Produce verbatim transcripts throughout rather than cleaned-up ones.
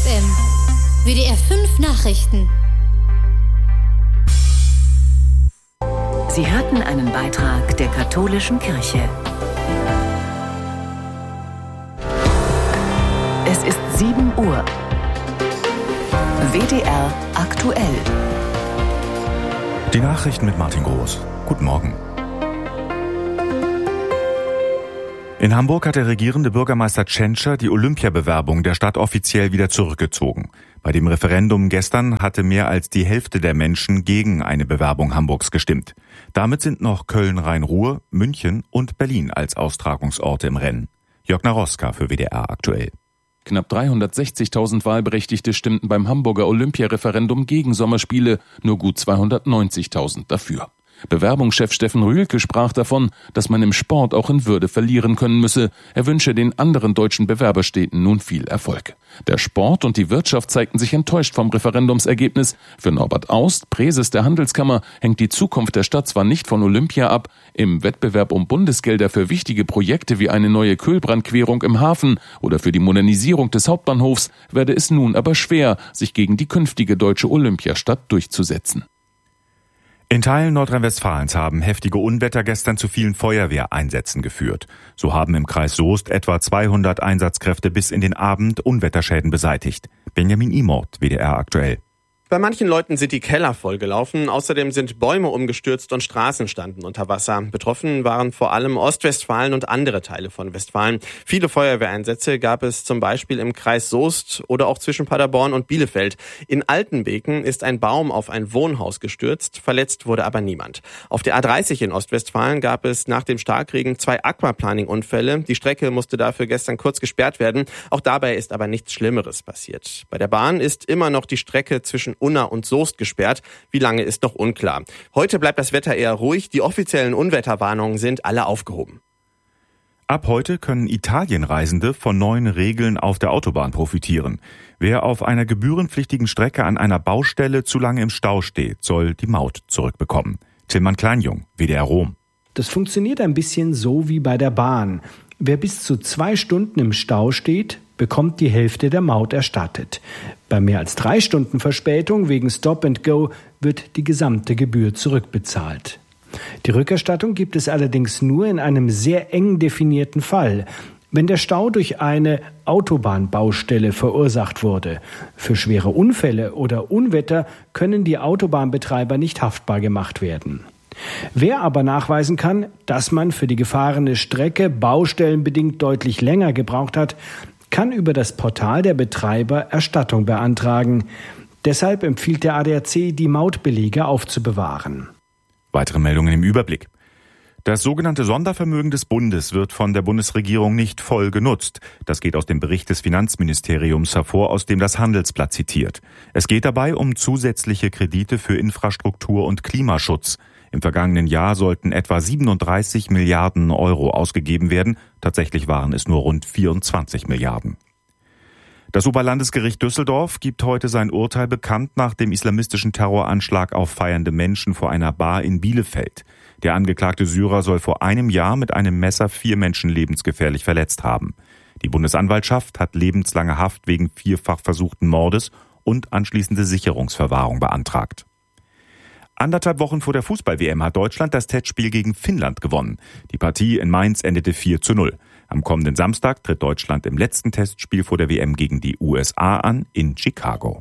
M. W D R fünf Nachrichten. Sie hörten einen Beitrag der katholischen Kirche. Es ist sieben Uhr. W D R aktuell. Die Nachrichten mit Martin Groß. Guten Morgen. In Hamburg hat der regierende Bürgermeister Tschentscher die Olympiabewerbung der Stadt offiziell wieder zurückgezogen. Bei dem Referendum gestern hatte mehr als die Hälfte der Menschen gegen eine Bewerbung Hamburgs gestimmt. Damit sind noch Köln-Rhein-Ruhr, München und Berlin als Austragungsorte im Rennen. Jörg Naroska für W D R aktuell. Knapp dreihundertsechzigtausend Wahlberechtigte stimmten beim Hamburger Olympiareferendum gegen Sommerspiele, nur gut zweihundertneunzigtausend dafür. Bewerbungschef Steffen Rühlke sprach davon, dass man im Sport auch in Würde verlieren können müsse. Er wünsche den anderen deutschen Bewerberstädten nun viel Erfolg. Der Sport und die Wirtschaft zeigten sich enttäuscht vom Referendumsergebnis. Für Norbert Aust, Präses der Handelskammer, hängt die Zukunft der Stadt zwar nicht von Olympia ab. Im Wettbewerb um Bundesgelder für wichtige Projekte wie eine neue Kühlbrandquerung im Hafen oder für die Modernisierung des Hauptbahnhofs werde es nun aber schwer, sich gegen die künftige deutsche Olympiastadt durchzusetzen. In Teilen Nordrhein-Westfalens haben heftige Unwetter gestern zu vielen Feuerwehreinsätzen geführt. So haben im Kreis Soest etwa zweihundert Einsatzkräfte bis in den Abend Unwetterschäden beseitigt. Benjamin Imort, W D R aktuell. Bei manchen Leuten sind die Keller vollgelaufen. Außerdem sind Bäume umgestürzt und Straßen standen unter Wasser. Betroffen waren vor allem Ostwestfalen und andere Teile von Westfalen. Viele Feuerwehreinsätze gab es zum Beispiel im Kreis Soest oder auch zwischen Paderborn und Bielefeld. In Altenbeken ist ein Baum auf ein Wohnhaus gestürzt. Verletzt wurde aber niemand. Auf der A dreißig in Ostwestfalen gab es nach dem Starkregen zwei Aquaplaning-Unfälle. Die Strecke musste dafür gestern kurz gesperrt werden. Auch dabei ist aber nichts Schlimmeres passiert. Bei der Bahn ist immer noch die Strecke zwischen Unna und Soest gesperrt. Wie lange ist noch unklar. Heute bleibt das Wetter eher ruhig. Die offiziellen Unwetterwarnungen sind alle aufgehoben. Ab heute können Italienreisende von neuen Regeln auf der Autobahn profitieren. Wer auf einer gebührenpflichtigen Strecke an einer Baustelle zu lange im Stau steht, soll die Maut zurückbekommen. Tillmann Kleinjung, W D R Rom. Das funktioniert ein bisschen so wie bei der Bahn. Wer bis zu zwei Stunden im Stau steht, bekommt die Hälfte der Maut erstattet. Bei mehr als drei Stunden Verspätung wegen Stop and Go wird die gesamte Gebühr zurückbezahlt. Die Rückerstattung gibt es allerdings nur in einem sehr eng definierten Fall, wenn der Stau durch eine Autobahnbaustelle verursacht wurde. Für schwere Unfälle oder Unwetter können die Autobahnbetreiber nicht haftbar gemacht werden. Wer aber nachweisen kann, dass man für die gefahrene Strecke baustellenbedingt deutlich länger gebraucht hat, kann über das Portal der Betreiber Erstattung beantragen. Deshalb empfiehlt der A D A C, die Mautbelege aufzubewahren. Weitere Meldungen im Überblick. Das sogenannte Sondervermögen des Bundes wird von der Bundesregierung nicht voll genutzt. Das geht aus dem Bericht des Finanzministeriums hervor, aus dem das Handelsblatt zitiert. Es geht dabei um zusätzliche Kredite für Infrastruktur und Klimaschutz. Im vergangenen Jahr sollten etwa siebenunddreißig Milliarden Euro ausgegeben werden. Tatsächlich waren es nur rund vierundzwanzig Milliarden. Das Oberlandesgericht Düsseldorf gibt heute sein Urteil bekannt nach dem islamistischen Terroranschlag auf feiernde Menschen vor einer Bar in Bielefeld. Der angeklagte Syrer soll vor einem Jahr mit einem Messer vier Menschen lebensgefährlich verletzt haben. Die Bundesanwaltschaft hat lebenslange Haft wegen vierfach versuchten Mordes und anschließende Sicherungsverwahrung beantragt. Anderthalb Wochen vor der Fußball-W M hat Deutschland das Testspiel gegen Finnland gewonnen. Die Partie in Mainz endete vier zu null. Am kommenden Samstag tritt Deutschland im letzten Testspiel vor der W M gegen die U S A an in Chicago.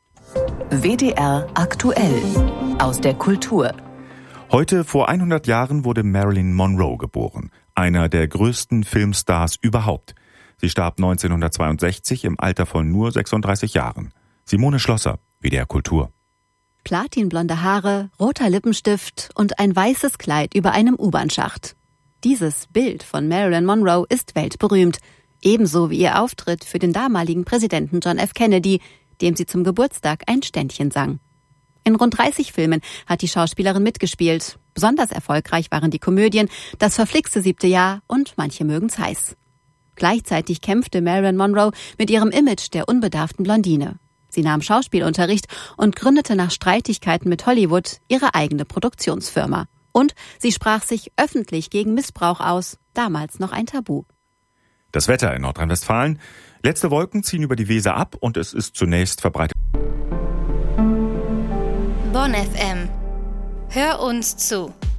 W D R aktuell aus der Kultur. Heute vor hundert Jahren wurde Marilyn Monroe geboren, einer der größten Filmstars überhaupt. Sie starb neunzehnhundertzweiundsechzig im Alter von nur sechsunddreißig Jahren. Simone Schlosser, W D R Kultur. Platinblonde Haare, roter Lippenstift und ein weißes Kleid über einem U-Bahn-Schacht. Dieses Bild von Marilyn Monroe ist weltberühmt, ebenso wie ihr Auftritt für den damaligen Präsidenten John F. Kennedy, dem sie zum Geburtstag ein Ständchen sang. In rund dreißig Filmen hat die Schauspielerin mitgespielt. Besonders erfolgreich waren die Komödien Das verflixte siebte Jahr und Manche mögen's heiß. Gleichzeitig kämpfte Marilyn Monroe mit ihrem Image der unbedarften Blondine. Sie nahm Schauspielunterricht und gründete nach Streitigkeiten mit Hollywood ihre eigene Produktionsfirma. Und sie sprach sich öffentlich gegen Missbrauch aus, damals noch ein Tabu. Das Wetter in Nordrhein-Westfalen. Letzte Wolken ziehen über die Weser ab und es ist zunächst verbreitet. Bonn F M. Hör uns zu.